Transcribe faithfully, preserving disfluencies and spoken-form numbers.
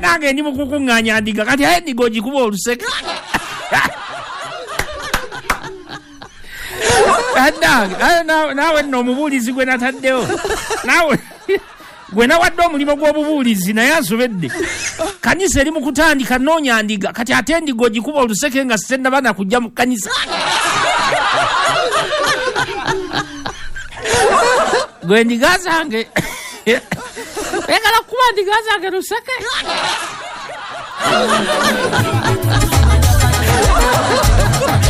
nange ndi mukukunganya ndiga kati aye ndigo gikuba oluseke Anda nawe no mubulizi gwe nataddewo nawe gwe nawadde omulimu gw'obubuulizi naye asobedde kanisa eri mu kutandika noonya ndiga kati ate ndigo gikuba oluseke nga sennabana kujja mu kanisa gwe ndiga zange egala kuba ndiga zange luseke